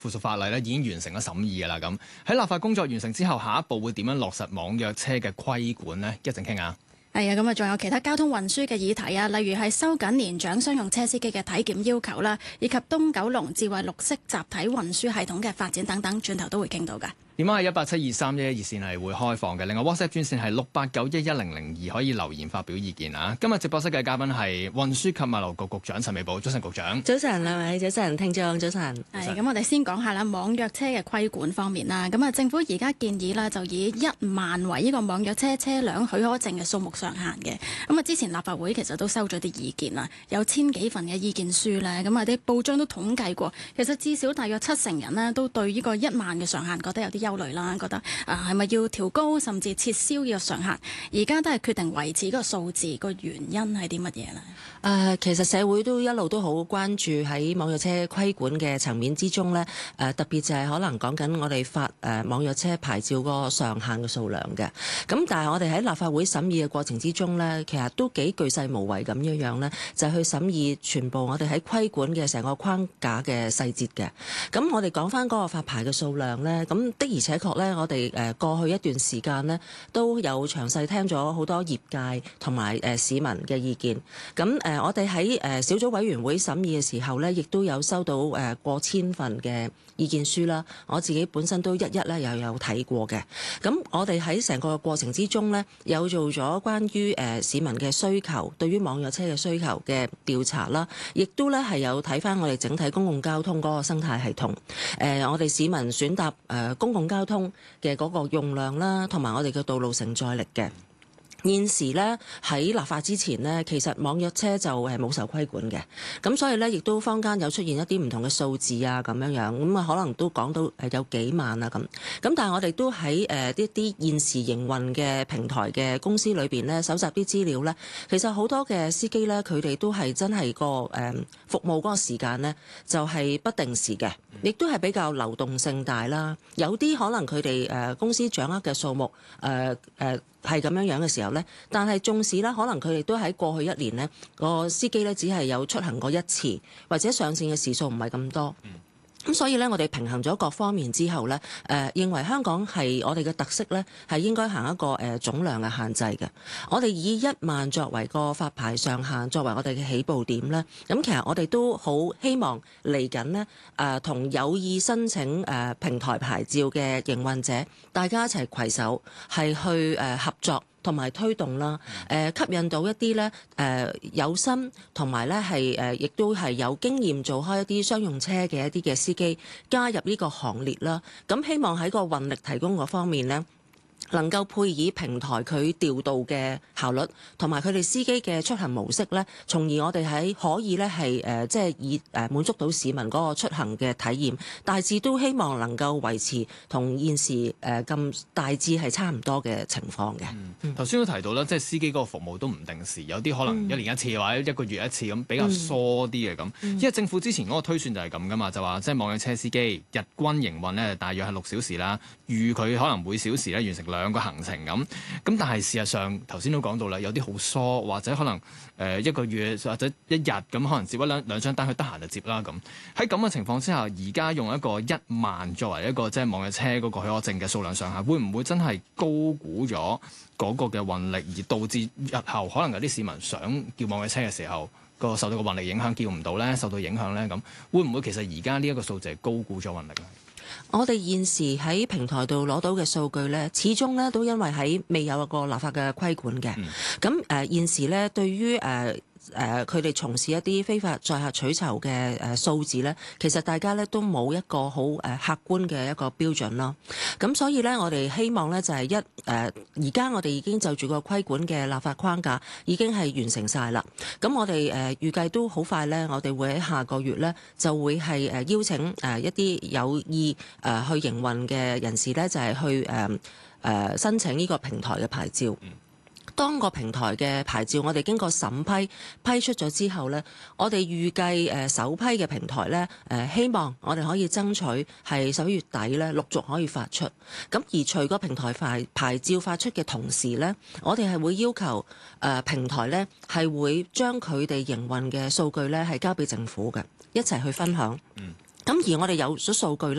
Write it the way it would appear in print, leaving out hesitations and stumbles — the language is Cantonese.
附屬法例咧已經完成咗審議㗎啦。咁喺立法工作完成之後，下一步會點樣落實網約車嘅規管呢？一陣傾下。 係啊，咁啊，仲有其他交通運輸嘅議題啊，例如係收緊年長商用車司機嘅體檢要求啦，以及東九龍智慧綠色集體運輸系統嘅發展等等，轉頭都會傾到㗎。 電話係1872311熱線係會開放嘅，另外 WhatsApp 專線係689110002，可以留言發表意見啊。今日直播室嘅嘉賓係運輸及物流局局長陳美寶，早晨局長。 早晨兩位，早晨聽眾，早晨。 係咁，我哋先講下啦，網約車嘅規管方面啦。咁啊，政府而家建議啦，就以1萬為呢個網約車車輛許可證嘅數目上限嘅。咁啊，之前立法會其實都收咗啲意見啦，有1000幾份嘅意見書咧。咁啊，啲報章都統計過，其實至少大約70%人呢都對呢個1萬嘅上限覺得有啲憂慮啦，覺得係咪要調高甚至撤銷呢個上限？而家都係決定維持嗰個數字，個原因係啲乜嘢呢？ 其實社會都一路都好關注喺網約車規管嘅層面之中呢，特別就係可能講緊我哋發網約車牌照個上限嘅數量嘅。咁但係我哋喺立法會審議嘅過程之中呢，其實都幾巨細無遺咁樣呢，就去審議全部我哋喺規管嘅成個框架嘅細節嘅。咁我哋講翻嗰個發牌嘅數量呢，咁的而且確呢，我哋過去一段時間呢，都有詳細聽咗好多業界同埋市民嘅意見。咁我哋喺小組委員會審議嘅時候呢，亦都有收到過千份嘅意見書啦。我自己本身都一咧又有睇過嘅。咁我哋喺成個過程之中呢，有做咗關於市民嘅需求，對於網約車嘅需求嘅調查啦，亦都咧係有睇翻我哋整體公共交通嗰個生態系統。我哋市民選搭公共交通嘅嗰個用量啦，同埋我哋嘅道路承載力嘅。現時咧喺立法之前呢，其實網約車就冇受規管嘅，咁所以咧亦都坊間有出現一啲唔同嘅數字啊咁樣，咁啊可能都講到有幾萬啊咁，但係我哋都喺一啲現時營運嘅平台嘅公司裏邊咧搜集啲資料咧，其實好多嘅司機咧佢哋都係真係個服務嗰個時間咧就係不定時嘅，亦都係比較流動性大啦，有啲可能佢哋公司掌握嘅數目係咁樣嘅時候呢，但係縱使啦，可能佢哋都喺過去1年呢個司機呢，只係有出行過1次，或者上線嘅時數唔係咁多。咁所以呢，我哋平衡咗各方面之後呢，認為香港係我哋嘅特色呢，係應該行一個總量嘅限制嘅。我哋以1萬作為個發牌上限，作為我哋嘅起步點呢。咁其實我哋都好希望嚟緊呢，同有意申請平台牌照嘅營運者，大家一齊攜手係去合作。同埋推動啦，吸引到一啲咧有心同埋咧係亦都係有經驗做開一啲商用車嘅一啲嘅司機加入呢個行列啦。咁希望喺個運力提供嗰方面咧，能夠配以平台佢調度嘅效率，同埋佢哋司機嘅出行模式咧，從而我哋喺可以咧係即係以滿足到市民嗰個出行嘅體驗，大致都希望能夠維持同現時咁大致係差唔多嘅情況嘅。 頭先都提到啦，即係司機嗰個服務都唔定時，有啲可能1年1次或者1個月1次咁，比較疏啲嘅咁。因為政府之前嗰個推算就係咁噶嘛，就話即係網約車司機日均營運咧大約係6小時啦，預佢可能每小時咧完成2個行程咁，但係事實上頭先都講到啦，有啲好疏，或者可能1個月或者1日咁，可能接兩張單，佢得閒就接啦咁。喺咁嘅情況之下，而家用一個1萬作為一個即係網約車嗰個許可證嘅數量上限，會唔會真係高估咗嗰個嘅運力，而導致日後可能有啲市民想叫網約車嘅時候，受到個運力影響叫唔到咧，受到影響咧咁，會唔會其實而家呢一個數字係高估咗運力咧？ 我哋現時喺平台度攞到嘅數據呢，始終呢都因為喺未有一個立法嘅規管嘅。咁現時呢，對於佢哋從事一啲非法載客取酬嘅數字呢，其實大家呢都冇一個好客觀嘅一個標準咯。咁所以呢，我哋希望呢就係而家我哋已經就住個規管嘅立法框架已經係完成晒啦。咁我哋預計都好快呢，我哋會喺下個月呢就會係邀請一啲有意去營運嘅人士呢，就係去申請呢個平台嘅牌照。當個平台嘅牌照我哋經過審批出咗之後呢，我哋預計首批嘅平台呢，希望我哋可以爭取係11月底呢陸續可以發出。咁而除個平台牌照發出嘅同時呢，我哋係會要求平台呢係會將佢哋營運嘅數據呢係交俾政府嘅，一齊去分享。咁咁而我哋有咗數據咧。